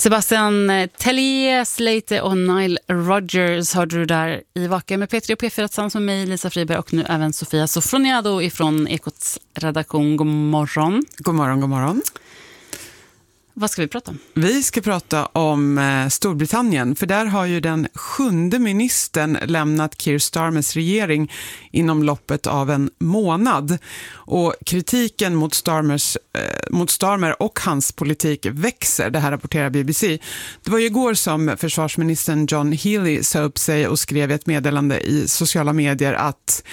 Sebastian Tellier, Slate och Nile Rodgers hörde du där i Vaka med Petri och P4 tillsammans med mig, Lisa Friberg, och nu även Sofia Sofroniado ifrån Ekots redaktion. God morgon. God morgon, god morgon. Vad ska vi prata om? Vi ska prata om Storbritannien, för där har ju den 7:e ministern lämnat Keir Starmers regering inom loppet av en månad. Och kritiken mot Starmer och hans politik växer, det här rapporterar BBC. Det var ju igår som försvarsministern John Healey sa upp sig och skrev ett meddelande i sociala medier att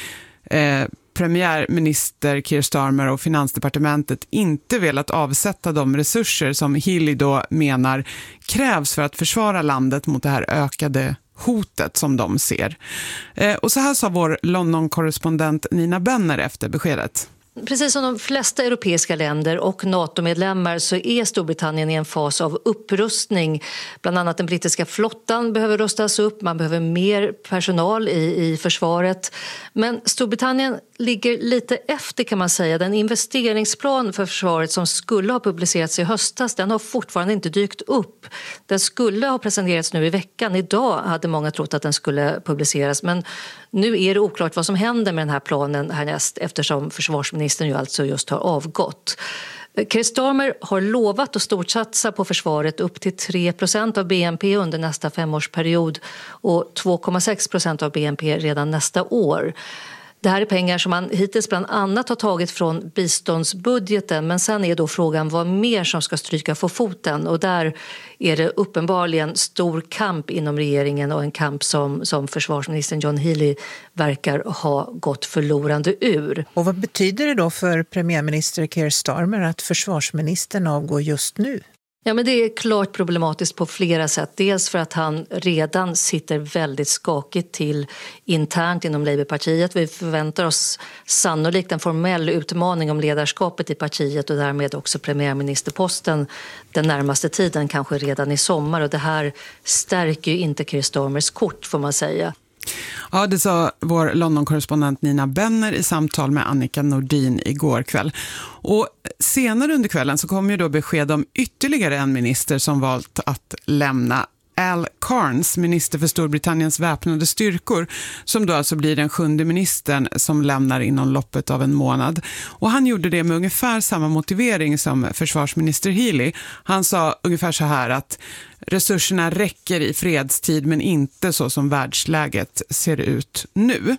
premiärminister Keir Starmer och finansdepartementet inte velat avsätta de resurser som Healey då menar krävs för att försvara landet mot det här ökade hotet som de ser. Och så här sa vår London-korrespondent Nina Benner efter beskedet. Precis som de flesta europeiska länder och NATO-medlemmar så är Storbritannien i en fas av upprustning. Bland annat den brittiska flottan behöver rustas upp, man behöver mer personal i försvaret. Men Storbritannien ligger lite efter, kan man säga. Den investeringsplan för försvaret som skulle ha publicerats i höstas, den har fortfarande inte dykt upp. Den skulle ha presenterats nu i veckan. Idag hade många trott att den skulle publiceras, men nu är det oklart vad som händer med den här planen härnäst, eftersom försvarsministern ju alltså just har avgått. Keir Starmer har lovat att stortsatsa på försvaret upp till 3% av BNP under nästa 5-årsperiod och 2,6% av BNP redan nästa år. Det här är pengar som man hittills bland annat har tagit från biståndsbudgeten, men sen är då frågan vad mer som ska stryka på foten, och där är det uppenbarligen stor kamp inom regeringen och en kamp som försvarsministern John Healey verkar ha gått förlorande ur. Och vad betyder det då för premiärminister Keir Starmer att försvarsministern avgår just nu? Ja, men det är klart problematiskt på flera sätt. Dels för att han redan sitter väldigt skakigt till internt inom Labourpartiet. Vi förväntar oss sannolikt en formell utmaning om ledarskapet i partiet och därmed också premiärministerposten den närmaste tiden, kanske redan i sommar. Och det här stärker ju inte Keir Starmers kort, får man säga. Ja, det sa vår London-korrespondent Nina Benner i samtal med Annika Nordin igår kväll. Och senare under kvällen så kom ju då besked om ytterligare en minister som valt att lämna. Al Cairns, minister för Storbritanniens väpnade styrkor, som då alltså blir den 7:e ministern som lämnar inom loppet av en månad. Och han gjorde det med ungefär samma motivering som försvarsminister Healey. Han sa ungefär så här att resurserna räcker i fredstid men inte så som världsläget ser ut nu.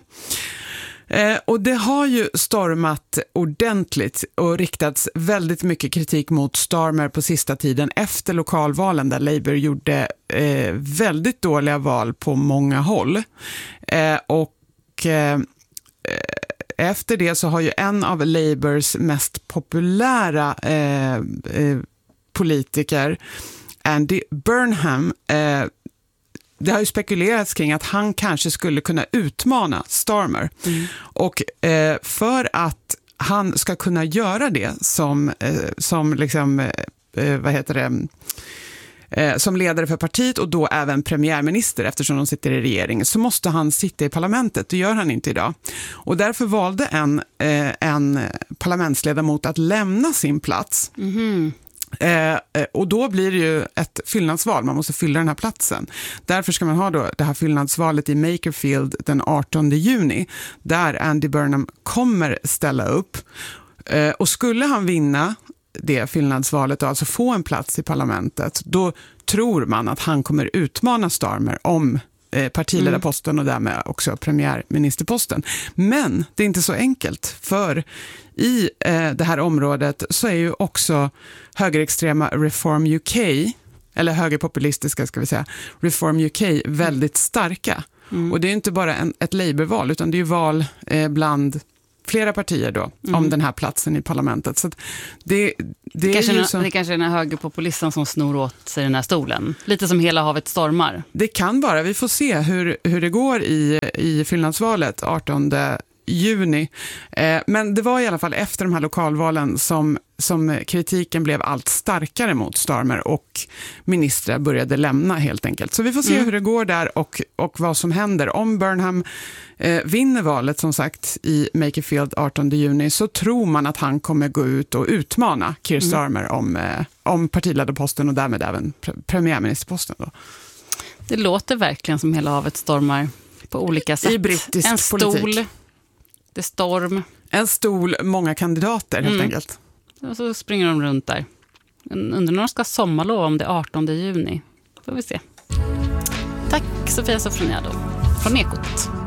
Och det har ju stormat ordentligt och riktats väldigt mycket kritik mot Starmer på sista tiden efter lokalvalen där Labour gjorde väldigt dåliga val på många håll. Efter det så har ju en av Labours mest populära politiker, Andy Burnham, det har ju spekulerats kring att han kanske skulle kunna utmana Starmer. Och för att han ska kunna göra det som som ledare för partiet och då även premiärminister, eftersom de sitter i regeringen, så måste han sitta i parlamentet. Det gör han inte idag. Och därför valde en parlamentsledamot att lämna sin plats. Och då blir det ju ett fyllnadsval. Man måste fylla den här platsen. Därför ska man ha då det här fyllnadsvalet i Makerfield den 18 juni, där Andy Burnham kommer ställa upp. Och skulle han vinna det fyllnadsvalet och alltså få en plats i parlamentet, då tror man att han kommer utmana Starmer om partiledarposten och därmed också premiärministerposten. Men det är inte så enkelt, för i det här området så är ju också högerextrema Reform UK, eller högerpopulistiska ska vi säga, Reform UK väldigt starka. Och det är inte bara ett Labour-val, utan det är ju val bland flera partier då, om den här platsen i parlamentet. Så att det kanske är den här högerpopulisten som snor åt sig den här stolen. Lite som hela havet stormar. Det kan vara. Vi får se hur det går i fyllnadsvalet 18 juni. Men det var i alla fall efter de här lokalvalen som kritiken blev allt starkare mot Starmer och ministrar började lämna helt enkelt. Så vi får se hur det går där och vad som händer. Om Burnham vinner valet som sagt i Makerfield 18 juni så tror man att han kommer gå ut och utmana Keir Starmer om partiledarposten och därmed även premiärministerposten då. Det låter verkligen som hela havet stormar på olika sätt. I brittisk politik. Det är storm. En stol, många kandidater helt enkelt. Och så springer de runt där. Undrar när de ska sommarlov om det är 18 juni. Får vi se. Tack Sofia Sofroniado från Ekot.